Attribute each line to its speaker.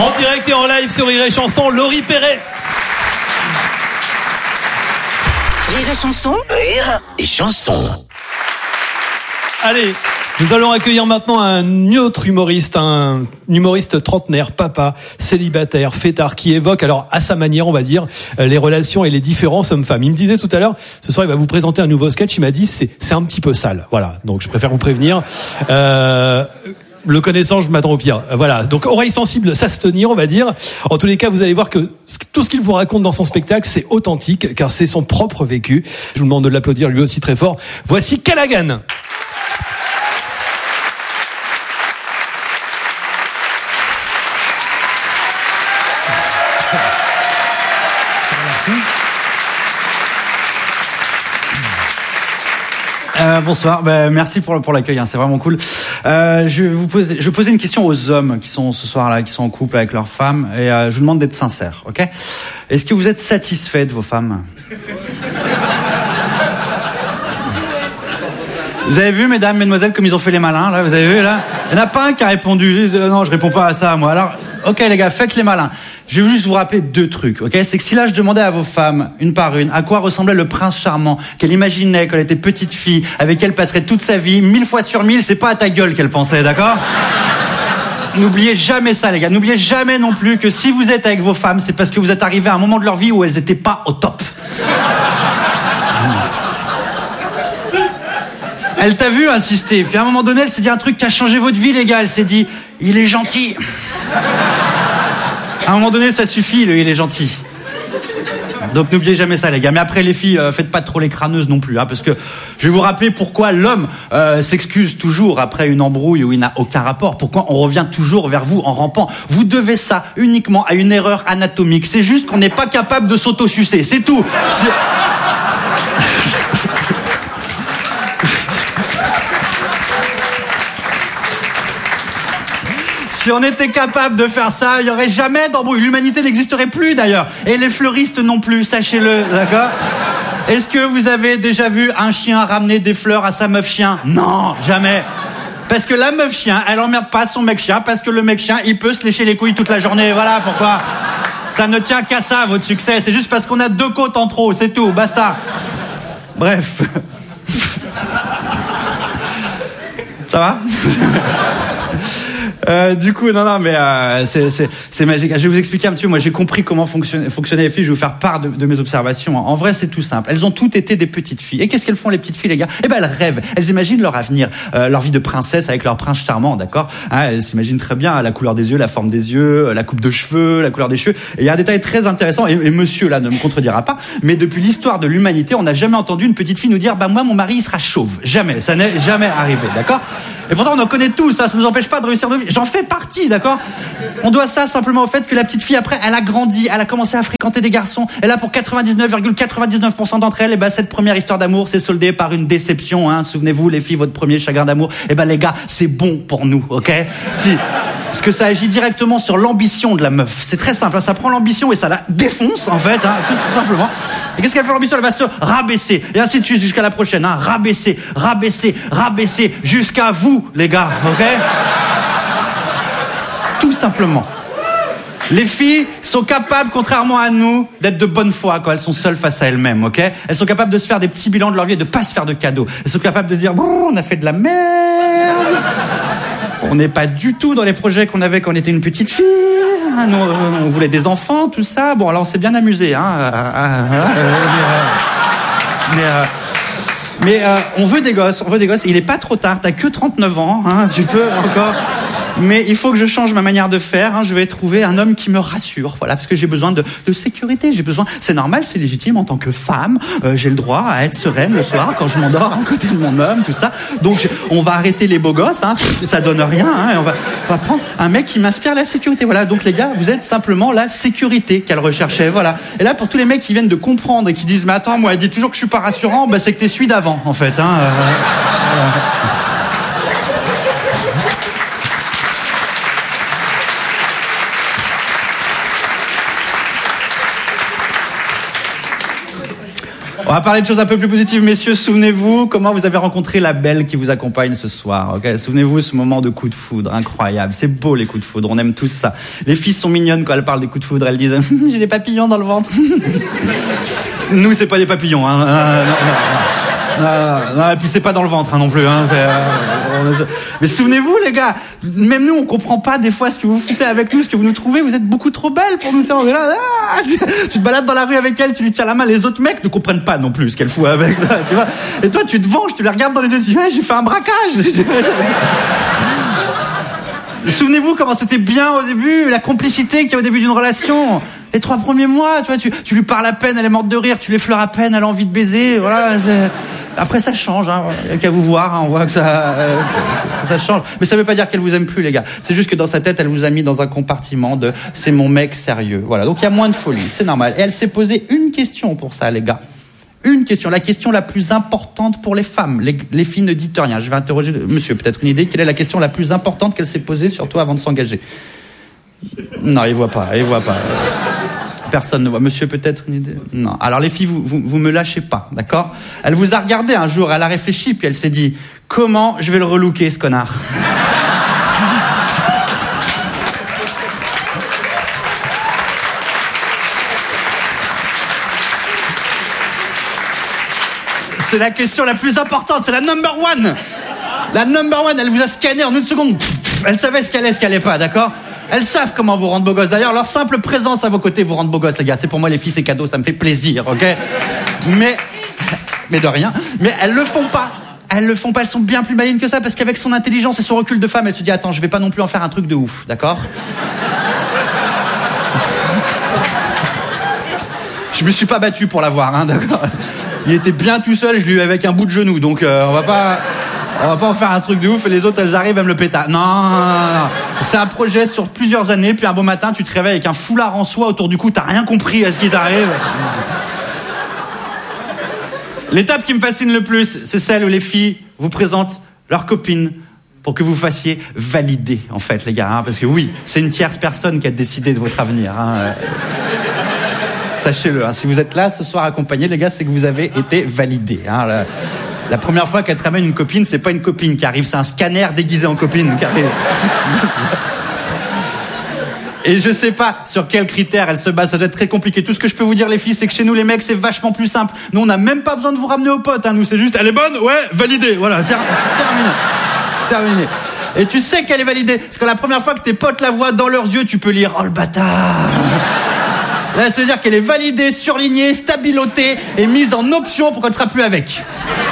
Speaker 1: En direct et en live sur Rire et Chanson, Laurie Perret.
Speaker 2: Rire et Chanson.
Speaker 3: Rire et Chanson.
Speaker 1: Allez, nous allons accueillir maintenant un autre humoriste, un humoriste trentenaire, papa, célibataire, fêtard, qui évoque, alors à sa manière, on va dire, les relations et les différences hommes-femmes. Il me disait tout à l'heure, ce soir il va vous présenter un nouveau sketch, il m'a dit c'est un petit peu sale. Voilà, donc je préfère vous prévenir. Le connaissant, je m'attends au pire. Voilà, donc oreille sensible, ça se tenir, on va dire. En tous les cas, vous allez voir que tout ce qu'il vous raconte dans son spectacle, c'est authentique, car c'est son propre vécu. Je vous demande de l'applaudir lui aussi très fort. Voici Callaghan.
Speaker 4: Bonsoir, merci pour l'accueil, c'est vraiment cool. Je posais une question aux hommes qui sont ce soir-là, qui sont en couple avec leurs femmes, et je vous demande d'être sincères, ok ? Est-ce que vous êtes satisfait de vos femmes ? Vous avez vu, mesdames, mesdemoiselles, comme ils ont fait les malins, là, vous avez vu, là ? Il n'y en a pas un qui a répondu, non, je réponds pas à ça, moi. Alors, ok, les gars, faites les malins. Je vais juste vous rappeler 2 trucs, ok ? C'est que si là, je demandais à vos femmes, une par une, à quoi ressemblait le prince charmant qu'elle imaginait quand elle était petite fille, avec qui elle passerait toute sa vie, 1000 fois sur 1000, c'est pas à ta gueule qu'elle pensait, d'accord ? N'oubliez jamais ça, les gars. N'oubliez jamais non plus que si vous êtes avec vos femmes, c'est parce que vous êtes arrivés à un moment de leur vie où elles étaient pas au top. Elle t'a vu insister, puis à un moment donné, elle s'est dit un truc qui a changé votre vie, les gars. Elle s'est dit, il est gentil. À un moment donné, ça suffit, il est gentil. Donc n'oubliez jamais ça, les gars. Mais après, les filles, faites pas trop les crâneuses non plus, parce que je vais vous rappeler pourquoi l'homme s'excuse toujours après une embrouille où il n'a aucun rapport. Pourquoi on revient toujours vers vous en rampant. Vous devez ça uniquement à une erreur anatomique. C'est juste qu'on n'est pas capable de s'auto-sucer, c'est tout. Si on était capable de faire ça, il n'y aurait jamais d'embrouille. L'humanité n'existerait plus d'ailleurs. Et les fleuristes non plus, sachez-le, d'accord ? Est-ce que vous avez déjà vu un chien ramener des fleurs à sa meuf chien ? Non, jamais. Parce que la meuf chien, elle emmerde pas son mec chien, parce que le mec chien, il peut se lécher les couilles toute la journée. Voilà pourquoi. Ça ne tient qu'à ça, votre succès. C'est juste parce qu'on a 2 côtes en trop, c'est tout, basta. Bref. Ça va ? Du coup, non, mais c'est magique. Je vais vous expliquer un petit peu. Moi, j'ai compris comment fonctionnaient les filles. Je vais vous faire part de mes observations. En vrai, c'est tout simple. Elles ont toutes été des petites filles. Et qu'est-ce qu'elles font, les petites filles, les gars ? Eh ben, elles rêvent. Elles imaginent leur avenir, leur vie de princesse avec leur prince charmant, d'accord ? Elles s'imaginent très bien la couleur des yeux, la forme des yeux, la coupe de cheveux, la couleur des cheveux. Et il y a un détail très intéressant. Et monsieur là ne me contredira pas. Mais depuis l'histoire de l'humanité, on n'a jamais entendu une petite fille nous dire, moi, mon mari, il sera chauve. Jamais. Ça n'est jamais arrivé, d'accord ? Et pourtant, on en connaît tous, ça nous empêche pas de réussir nos vies. J'en fais partie, d'accord ? On doit ça simplement au fait que la petite fille, après, elle a grandi, elle a commencé à fréquenter des garçons. Et là, pour 99,99% d'entre elles, cette première histoire d'amour s'est soldée par une déception. Souvenez-vous, les filles, votre premier chagrin d'amour. Les gars, c'est bon pour nous, ok ? Si. Parce que ça agit directement sur l'ambition de la meuf. C'est très simple, ça prend l'ambition et ça la défonce, en fait, tout simplement. Et qu'est-ce qu'elle fait l'ambition ? Elle va se rabaisser. Et ainsi de suite jusqu'à la prochaine, rabaisser, jusqu'à vous, les gars, ok ? Tout simplement. Les filles sont capables, contrairement à nous, d'être de bonne foi quand elles sont seules face à elles-mêmes, ok ? Elles sont capables de se faire des petits bilans de leur vie et de pas se faire de cadeaux. Elles sont capables de se dire, on a fait de la merde. On n'est pas du tout dans les projets qu'on avait quand on était une petite fille. Nous, on voulait des enfants, tout ça. Bon, alors on s'est bien amusé, mais on veut des gosses. Il est pas trop tard. T'as que 39 ans, tu peux encore. Mais il faut que je change ma manière de faire. Je vais trouver un homme qui me rassure. Voilà, parce que j'ai besoin de sécurité. C'est normal, c'est légitime en tant que femme. J'ai le droit à être sereine le soir quand je m'endors à côté de mon homme, tout ça. Donc on va arrêter les beaux gosses. Ça donne rien. Et on va prendre un mec qui m'inspire la sécurité. Voilà. Donc les gars, vous êtes simplement la sécurité qu'elle recherchait. Voilà. Et là, pour tous les mecs qui viennent de comprendre et qui disent, mais attends, moi, elle dit toujours que je suis pas rassurant. C'est que t'es celui d'avant, en fait. On va parler de choses un peu plus positives, messieurs. Souvenez-vous comment vous avez rencontré la belle qui vous accompagne ce soir. Okay, souvenez-vous ce moment de coup de foudre incroyable. C'est beau les coups de foudre, on aime tous ça. Les filles sont mignonnes quand elles parlent des coups de foudre. Elles disent j'ai des papillons dans le ventre. Nous, c'est pas des papillons. Hein. Non, et puis c'est pas dans le ventre non plus. Hein. Mais souvenez-vous les gars, même nous on comprend pas des fois ce que vous foutez avec nous, ce que vous nous trouvez. Vous êtes beaucoup trop belles pour nous. On est là, tu te balades dans la rue avec elle, tu lui tiens la main. Les autres mecs ne comprennent pas non plus ce qu'elle fout avec. Tu vois. Et toi tu te venges, tu les regardes dans les yeux, tu dis j'ai fait un braquage. Souvenez-vous comment c'était bien au début, la complicité qu'il y a au début d'une relation. Les 3 premiers mois, tu vois, tu lui parles à peine, elle est morte de rire, tu l'effleures à peine, elle a envie de baiser, voilà. Après ça change, hein, il n'y a qu'à vous voir, hein, on voit que ça change. Mais ça veut pas dire qu'elle vous aime plus, les gars. C'est juste que dans sa tête, elle vous a mis dans un compartiment de c'est mon mec sérieux. Voilà, donc il y a moins de folie, c'est normal. Et elle s'est posé une question pour ça, les gars. Une question, la question la plus importante pour les femmes. Les filles ne dites rien. Je vais interroger monsieur, peut-être une idée. Quelle est la question la plus importante qu'elle s'est posée, surtout avant de s'engager? Non, il voit pas. Personne ne voit. Monsieur, peut-être une idée? Non. Alors les filles, vous me lâchez pas, d'accord? Elle vous a regardé un jour, elle a réfléchi, puis elle s'est dit comment je vais le relooker, ce connard? C'est la question la plus importante, c'est la number one. La number one, elle vous a scanné en une seconde. Elle savait ce qu'elle est, ce qu'elle est pas, d'accord? Elles savent comment vous rendre beau gosse. D'ailleurs, leur simple présence à vos côtés vous rend beau gosse, les gars. C'est pour moi, les filles, c'est cadeau, ça me fait plaisir, ok? Mais de rien. Mais elles le font pas. Elles sont bien plus malines que ça, parce qu'avec son intelligence et son recul de femme, elle se dit, attends, je vais pas non plus en faire un truc de ouf, d'accord? Je me suis pas battu pour l'avoir, hein, d'accord? Il était bien tout seul, je l'ai eu avec un bout de genou, donc on va pas en faire un truc de ouf et les autres elles arrivent à me le péter. Non. C'est un projet sur plusieurs années, puis un beau matin tu te réveilles avec un foulard en soie autour du cou, t'as rien compris à ce qui t'arrive. L'étape qui me fascine le plus, c'est celle où les filles vous présentent leurs copines pour que vous fassiez valider, en fait, les gars, hein, parce que oui, c'est une tierce personne qui a décidé de votre avenir. Hein. Sachez-le, hein, si vous êtes là ce soir accompagné, les gars, c'est que vous avez été validé. Hein, la première fois qu'elle te ramène une copine, c'est pas une copine qui arrive, c'est un scanner déguisé en copine qui arrive. Et je sais pas sur quels critères elle se base, ça doit être très compliqué. Tout ce que je peux vous dire, les filles, c'est que chez nous, les mecs, c'est vachement plus simple. Nous, on n'a même pas besoin de vous ramener aux potes. Hein. Nous, c'est juste, elle est bonne, ouais, validée. Voilà, terminé. Et tu sais qu'elle est validée, parce que la première fois que tes potes la voient dans leurs yeux, tu peux lire, oh le bâtard. Là, ça veut dire qu'elle est validée, surlignée, stabilotée et mise en option pour qu'elle ne sera plus avec.